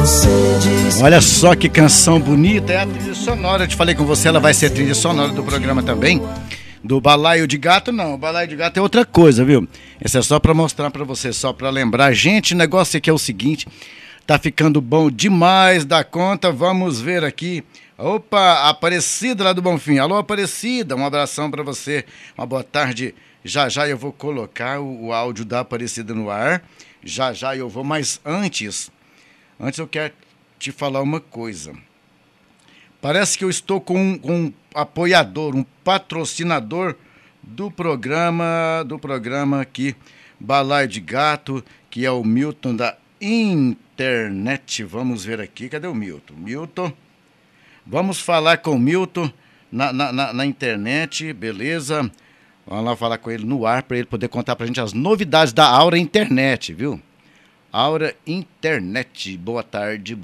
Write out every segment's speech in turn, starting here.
Olha só que canção bonita, é a trilha sonora. Eu te falei com você, ela vai ser trilha sonora do programa também. Do Balaio de Gato, não. O Balaio de Gato é outra coisa, viu? Esse é só pra mostrar pra você, só pra lembrar. Gente, o negócio aqui é o seguinte, tá ficando bom demais da conta. Vamos ver aqui. Opa, Aparecida lá do Bonfim. Alô, Aparecida, um abração pra você. Uma boa tarde. Já já eu vou colocar o áudio da Aparecida no ar. Já já eu vou, mas antes eu quero te falar uma coisa. Parece que eu estou com um apoiador, um patrocinador do programa aqui, Balaio de Gato, que é o Milton da internet. Vamos ver aqui, cadê o Milton? Milton, vamos falar com o Milton na internet, beleza? Vamos lá falar com ele no ar, para ele poder contar pra gente as novidades da Aura Internet, viu? Aura Internet, boa tarde.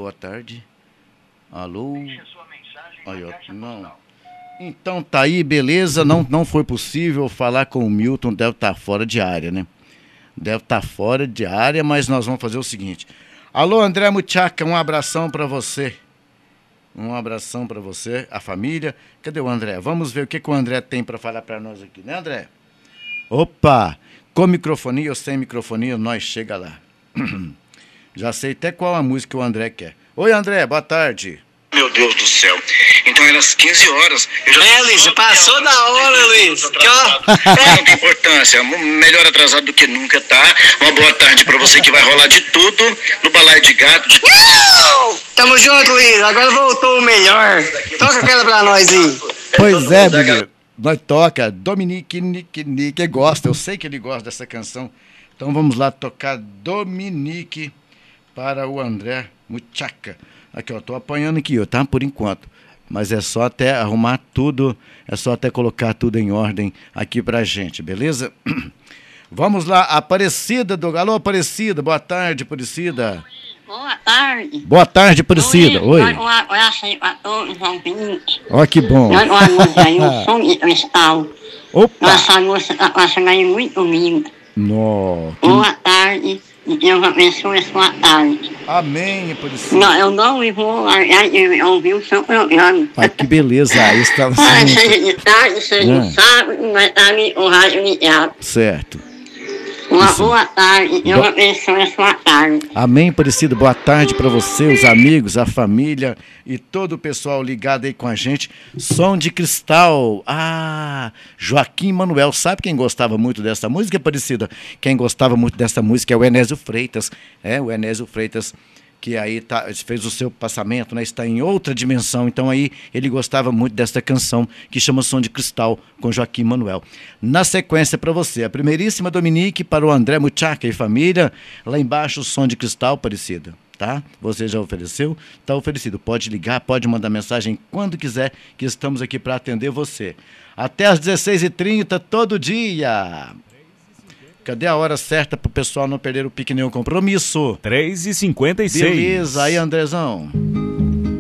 Alô? Aí, ó, não. Então tá aí, beleza, não foi possível falar com o Milton, deve estar fora de área, né? Deve estar fora de área, mas nós vamos fazer o seguinte. Alô, André Muchaca, um abração pra você. Um abração pra você, a família. Cadê o André? Vamos ver o que o André tem pra falar pra nós aqui, né, André? Opa, com microfonia ou sem microfonia, nós chega lá. Já sei até qual a música o André quer. Oi, André, boa tarde. Meu Deus do céu. Então era às 15 horas. Eu já Luiz, passou da hora, Luiz. Não tem importância. Melhor atrasado do que nunca, tá? Uma boa tarde pra você que vai rolar de tudo no Balaio de Gato. Tamo junto, Luiz. Agora voltou o melhor. Toca aquela pra nós aí. Pois é, menino. Nós toca. Dominique, Nick gosta. Eu sei que ele gosta dessa canção. Então vamos lá tocar Dominique para o André Muchaca. Aqui, ó, tô apanhando aqui, ó, tá? Por enquanto. Mas é só até arrumar tudo, é só até colocar tudo em ordem aqui pra gente, beleza? Vamos lá, Aparecida do Alô, Aparecida, boa tarde, Aparecida. Boa tarde. Boa tarde, Aparecida. Oi. Ó, que bom. O som de cristal. Opa. Nossa moça tá passando aí muito linda. Nó. Boa tarde. E Deus abençoe a sua tarde. Amém, Aparecida. Não, eu não vou largar de ouvir o seu programa. Ai, que beleza. Aí estamos. Seja de tarde, seja de sábado, vai estar o rádio ligado. Certo. Uma boa tarde, Deus abençoe a sua tarde. Amém, Aparecida. Boa tarde para você, os amigos, a família e todo o pessoal ligado aí com a gente. Som de Cristal. Ah, Joaquim Manuel. Sabe quem gostava muito dessa música, Aparecida? Quem gostava muito dessa música é o Enésio Freitas. É, o Enésio Freitas, que aí fez o seu passamento, né? Está em outra dimensão. Então aí ele gostava muito dessa canção que chama Som de Cristal, com Joaquim Manuel. Na sequência para você, a primeiríssima Dominique para o André Muchaca e família. Lá embaixo o Som de Cristal, Aparecida. Tá? Você já ofereceu? Está oferecido. Pode ligar, pode mandar mensagem quando quiser, que estamos aqui para atender você. Até às 16h30, todo dia. Cadê a hora certa para o pessoal não perder o pique nenhum compromisso? 3h56. Beleza, aí, Andrezão.